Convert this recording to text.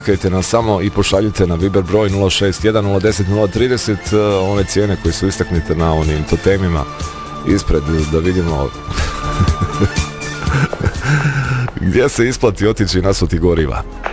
Kajte nas samo i pošaljite na Viber broj 061 010 030 one cijene koje su istaknite na onim totemima ispred da vidimo gdje se isplati otići nasuti goriva.